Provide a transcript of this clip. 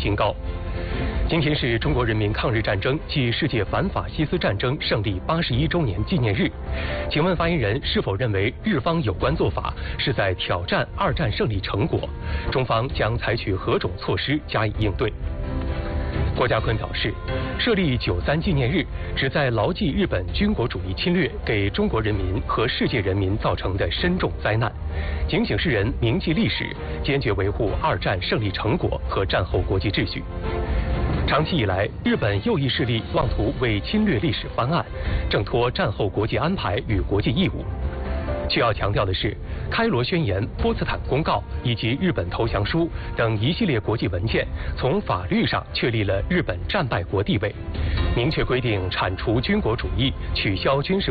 新高。今天是中国人民抗日战争暨世界反法西斯战争胜利81周年纪念日，请问发言人是否认为日方有关做法是在挑战二战胜利成果？中方将采取何种措施加以应对？郭家坤表示，设立93纪念日，旨在牢记日本军国主义侵略给中国人民和世界人民造成的深重灾难，警醒世人铭记历史，坚决维护二战胜利成果和战后国际秩序。长期以来，日本右翼势力妄图为侵略历史翻案，挣脱战后国际安排与国际义务。需要强调的是，开罗宣言、波茨坦公告以及日本投降书等一系列国际文件，从法律上确立了日本战败国地位，明确规定铲除军国主义、取消军事